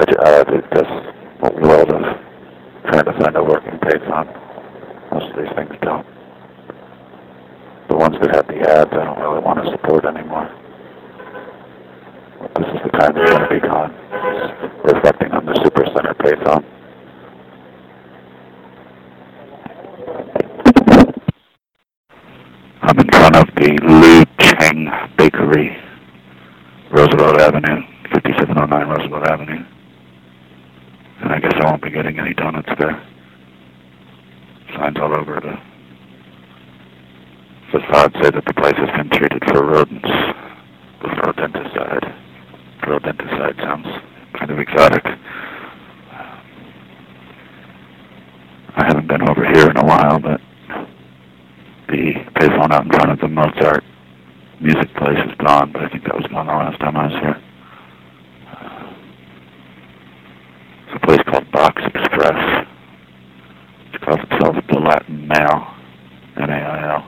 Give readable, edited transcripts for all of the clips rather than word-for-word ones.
It's just a world of trying to find a working payphone. Most of these things don't. The ones that have the ads, I don't really want to support anymore. This is the kind that's going to be gone. It's reflecting on the Supercenter payphone. I'm in front of the Lu Cheng Bakery, Roosevelt Avenue, 5709 Roosevelt Avenue. And I guess I won't be getting any donuts there. Signs all over the facade say that the place has been treated for rodents with rodenticide. Rodenticide sounds kind of exotic. I haven't been over here in a while, but the payphone out in front of the Mozart music place is gone, but I think that was gone the last time I was here. It's a place called Box Express. It calls itself the Latin Mail, N-A-I-L.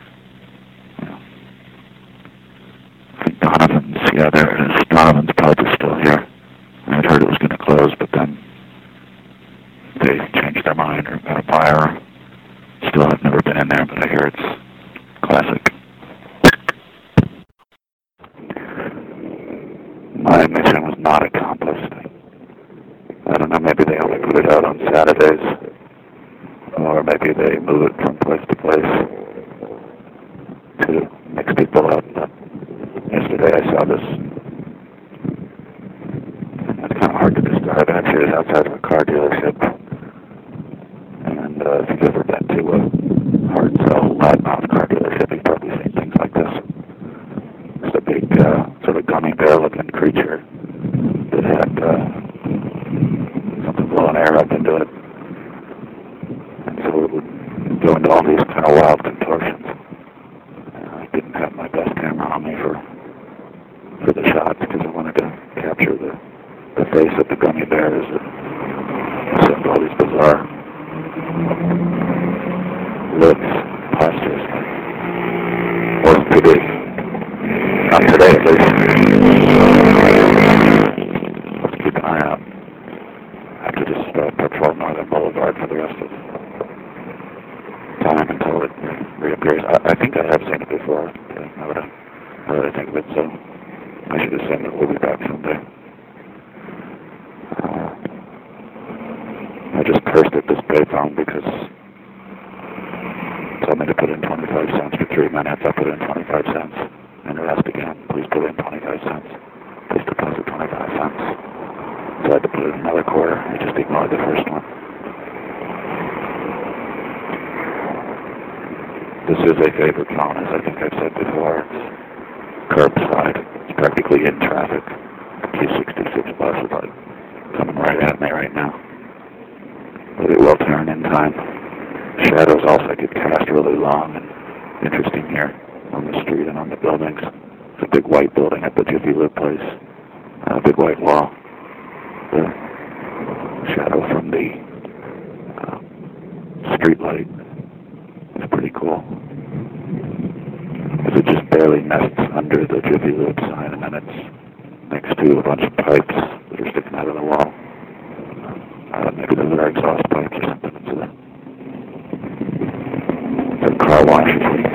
I think Donovan's, yeah, there it is. Donovan's Pub is still here. I had heard it was going to close, but then they changed their mind or got a buyer. Still, I've never been in there, but I hear it's classic. My mission was not accomplished. I don't know, maybe they only put it out on Saturdays, or maybe they move it from place to place to mix people up. But yesterday I saw this. It's kind of hard to describe. Actually, it's outside of a car dealership. And if you've ever been to a hard sell, loudmouth car dealership, you've probably seen things like this. It's a big, sort of gummy bear-looking creature that had something blowing air up into it. And so it would go into all these kind of wild contortions. I didn't have my best camera on me for the shots because I wanted to capture the face of the gummy bear as it assumed all these bizarre looks, postures. Wasn't too big. Not today, at least. Let's keep an eye out. I have to just patrol Northern Boulevard for the rest of the time until it reappears. I think I have seen it before. Now that I think of it, so I should assume that we'll be back someday. I just cursed at this payphone because it told me to put in 25 cents for 3 minutes. I put in 25 cents. And it asked again, please put in 25 cents. Please deposit 25 cents. So I had to put in another quarter. I just ignored the first one. This is a favorite phone, as I think I've said before. It's curbside. It's practically in traffic. The Q66 bus is like coming right at me right now. But it will turn in time. Shadows also get cast really long and interesting here on the street and on the buildings. It's a big white building at the Jiffy Lube place. A big white wall. The shadow from the street light is pretty cool. Because it just barely nests under the Jiffy Lube sign, and then it's next to a bunch of pipes that are sticking out of the wall. Maybe those are exhaust pipes or something. It's a car wash.